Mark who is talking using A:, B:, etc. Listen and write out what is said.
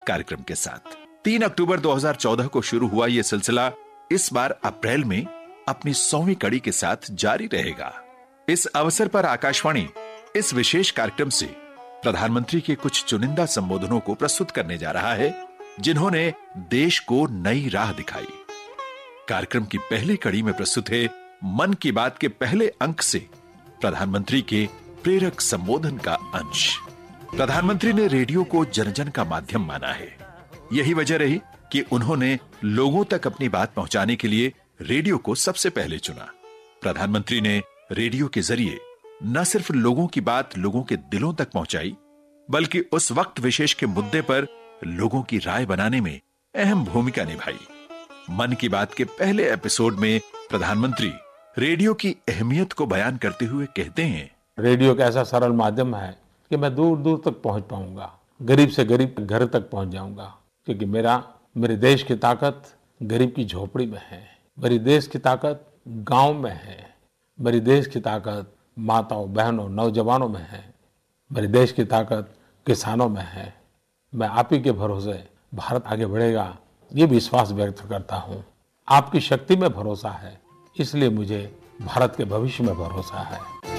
A: कार्यक्रम के साथ। 3 अक्टूबर 2014 को शुरू हुआ यह सिलसिला इस बार अप्रैल में अपनी 100वीं कड़ी के साथ जारी रहेगा। इस अवसर पर आकाशवाणी इस विशेष कार्यक्रम से प्रधानमंत्री के कुछ चुनिंदा संबोधनों को प्रस्तुत करने जा रहा है, जिन्होंने देश को नई राह दिखाई। कार्यक्रम की पहली कड़ी में प्रस्तुत है मन की बात के पहले अंक से प्रधानमंत्री के प्रेरक संबोधन का अंश। प्रधानमंत्री ने रेडियो को जन जन का माध्यम माना है। यही वजह रही कि उन्होंने लोगों तक अपनी बात पहुंचाने के लिए रेडियो को सबसे पहले चुना। प्रधानमंत्री ने रेडियो के जरिए न सिर्फ लोगों की बात लोगों के दिलों तक पहुंचाई, बल्कि उस वक्त विशेष के मुद्दे पर लोगों की राय बनाने में अहम भूमिका निभाई। मन की बात के पहले एपिसोड में प्रधानमंत्री रेडियो की अहमियत को बयान करते हुए कहते हैं,
B: रेडियो एक ऐसा सरल माध्यम है कि मैं दूर दूर तक पहुंच पाऊंगा, गरीब से गरीब घर तक पहुंच जाऊंगा, क्योंकि मेरे देश की ताकत गरीब की झोपड़ी में है, मेरी देश की ताकत गांव में है, मेरी देश की ताकत माताओं बहनों नौजवानों में है, मेरे देश की ताकत किसानों में है। मैं आप ही के भरोसे भारत आगे बढ़ेगा, ये विश्वास व्यक्त करता हूँ। आपकी शक्ति में भरोसा है, इसलिए मुझे भारत के भविष्य में भरोसा है।